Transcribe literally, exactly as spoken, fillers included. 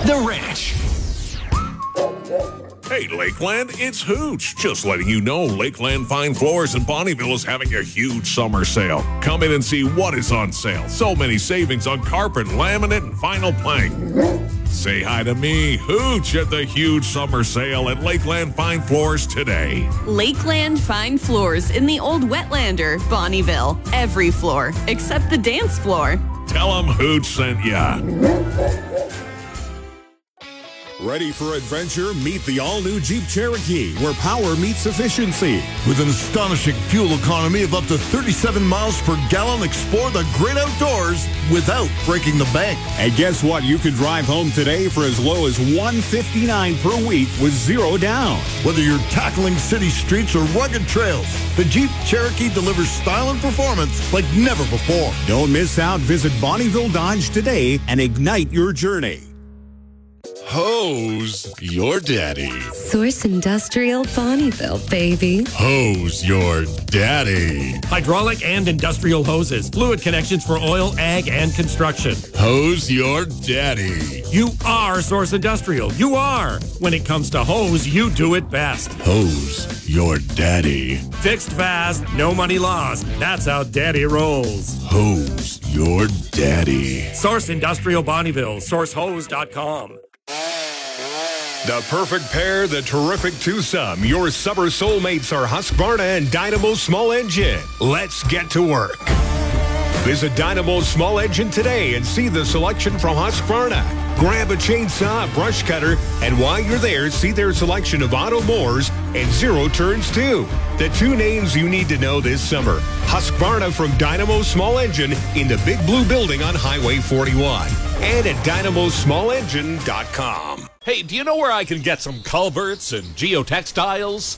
The Ranch. Hey, Lakeland, it's Hooch. Just letting you know Lakeland Fine Floors in Bonnyville is having a huge summer sale. Come in and see what is on sale. So many savings on carpet, laminate, and vinyl plank. Say hi to me, Hooch, at the huge summer sale at Lakeland Fine Floors today. Lakeland Fine Floors in the Old Wetlander, Bonnyville. Every floor, except the dance floor. Tell them Hooch sent ya. Ready for adventure? Meet the all-new Jeep Cherokee, where power meets efficiency. With an astonishing fuel economy of up to thirty-seven miles per gallon, explore the great outdoors without breaking the bank. And guess what? You can drive home today for as low as one hundred fifty-nine dollars per week with zero down. Whether you're tackling city streets or rugged trails, the Jeep Cherokee delivers style and performance like never before. Don't miss out. Visit Bonnyville Dodge today and ignite your journey. Hose your daddy. Source Industrial Bonnyville, baby. Hose your daddy. Hydraulic and industrial hoses. Fluid connections for oil, ag, and construction. Hose your daddy. You are Source Industrial. You are. When it comes to hose, you do it best. Hose your daddy. Fixed fast, no money lost. That's how daddy rolls. Hose your daddy. Source Industrial Bonnyville. source hose dot com. The perfect pair, the terrific twosome. Your summer soulmates are Husqvarna and Dynamo Small Engine. Let's get to work. Visit Dynamo Small Engine today and see the selection from Husqvarna. Grab a chainsaw, brush cutter, and while you're there, see their selection of auto mowers and zero turns too. The two names you need to know this summer. Husqvarna from Dynamo Small Engine in the Big Blue Building on Highway forty-one and at dynamo small engine dot com. Hey, do you know where I can get some culverts and geotextiles?